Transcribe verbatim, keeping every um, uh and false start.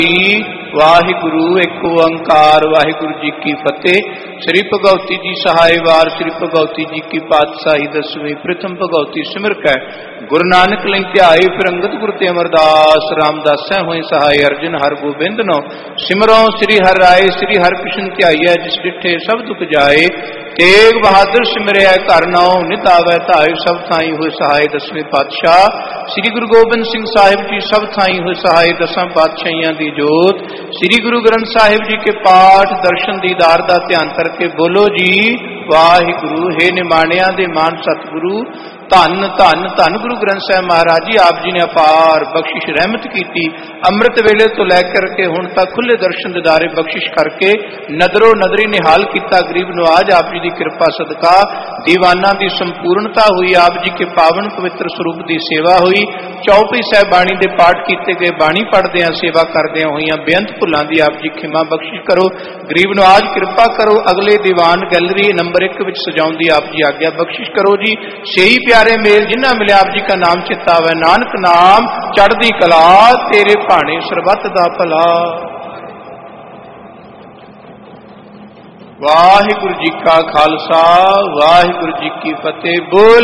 वाहिगुरु एक ओंकार वाहिगुरु जी की फतेह। श्री भगवती जी सहाय वार श्री भगवती जी की पातशाही दसवीं प्रथम भगवती सिमर कै गुरु नानक लिंग ध्याई फिर अंगद गुरु ते अमरदास रामदास हुए सहाय अर्जन हर गोबिंद नो सिमरो श्री हर राय श्री हर कृष्ण ध्याई जिस डिठे सब दुख जाए तेग बहादुर सिमरिया घर नौ नित आवे धाय सब थाई हुए सहाय दसवें पातशाह श्री गुरु गोबिंद सिंह साहिब जी सब थाई हुए सहाय दसां पातशाहियां दी जोत श्री गुरु ग्रंथ साहिब जी के पाठ दर्शन दीदार दा ध्यान करके बोलो जी वाहिगुरु। हे निमाणिया दे मान सतगुरु धन धन धन गुरु ग्रंथ साहिब महाराज जी आप जी ने अपार बख्शिश रहमत की अमृत वेले तो लैकर के हुण तक खुले दर्शन दिदारे बख्शिश करके नदरों नदरी निहाल किया गरीब नवाज आप जी की कृपा सदका दीवाना की संपूर्णता हुई आप जी के पावन पवित्र स्वरूप की सेवा हुई चौपई साहब बाणी के पाठ किए गए बाणी पढ़दे सेवा करदे हुई बेअंत भुलां दी आप जी खिमा बख्शिश करो गरीब नवाज कृपा करो अगले दीवान गैलरी नंबर एक विच सजाउण दी आप जी आज्ञा बख्शिश करो जी। सही प्यारे मेल जिन्ना मिले आप जी का नाम चितावे नानक नाम चढ़दी कला तेरे भाणे सरबत दा भला। वाहिगुरु जी का खालसा वाहिगुरु जी की फतेह। बोल